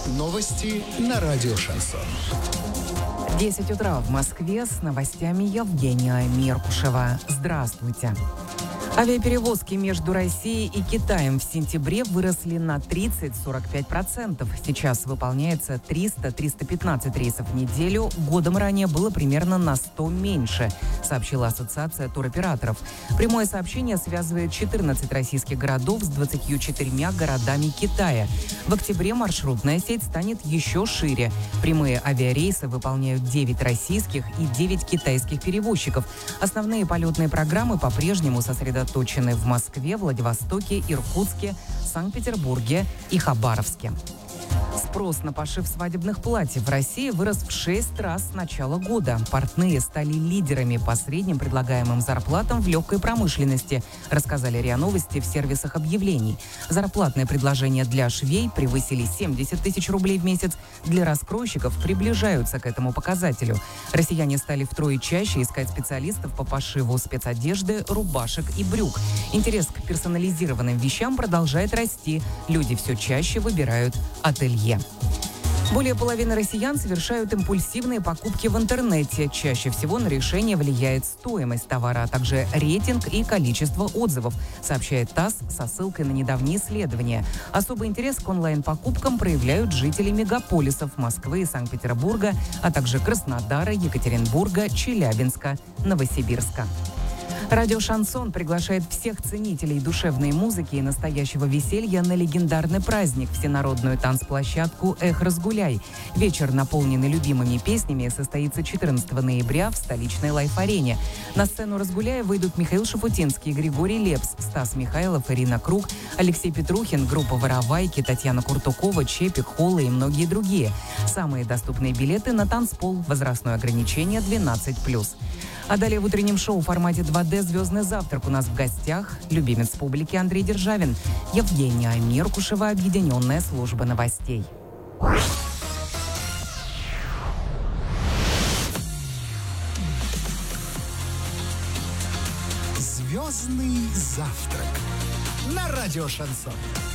Новости на радио «Шансон». 10 утра в Москве, с новостями Евгения Меркушева. Здравствуйте. Авиаперевозки между Россией и Китаем в сентябре выросли на 30-45%. Сейчас выполняется 300-315 рейсов в неделю. Годом ранее было примерно на 100 меньше, сообщила Ассоциация туроператоров. Прямое сообщение связывает 14 российских городов с 24 городами Китая. В октябре маршрутная сеть станет еще шире. Прямые авиарейсы выполняют 9 российских и 9 китайских перевозчиков. Основные полетные программы по-прежнему сосредоточены в Москве, Владивостоке, Иркутске, Санкт-Петербурге и Хабаровске. Спрос на пошив свадебных платьев в России вырос в 6 раз с начала года. Портные стали лидерами по средним предлагаемым зарплатам в легкой промышленности, рассказали РИА Новости в сервисах объявлений. Зарплатные предложения для швей превысили 70 тысяч рублей в месяц. Для раскройщиков приближаются к этому показателю. Россияне стали втрое чаще искать специалистов по пошиву спецодежды, рубашек и брюк. Интерес к персонализированным вещам продолжает расти. Люди все чаще выбирают ателье. Более половины россиян совершают импульсивные покупки в интернете. Чаще всего на решение влияет стоимость товара, а также рейтинг и количество отзывов, сообщает ТАСС со ссылкой на недавние исследования. Особый интерес к онлайн-покупкам проявляют жители мегаполисов Москвы и Санкт-Петербурга, а также Краснодара, Екатеринбурга, Челябинска, Новосибирска. Радио «Шансон» приглашает всех ценителей душевной музыки и настоящего веселья на легендарный праздник – всенародную танцплощадку «Эх, разгуляй». Вечер, наполненный любимыми песнями, состоится 14 ноября в столичной Лайф-арене. На сцену «Разгуляя» выйдут Михаил Шафутинский, Григорий Лепс, Стас Михайлов, Ирина Круг, Алексей Петрухин, группа «Воровайки», Татьяна Куртукова, Чепик, Холла и многие другие. Самые доступные билеты на танцпол. Возрастное ограничение 12+. А далее в утреннем шоу в формате 2D «Звездный завтрак» у нас в гостях любимец публики Андрей Державин, Евгения Меркушева, объединенная служба новостей. «Звездный завтрак» на радио «Шансон».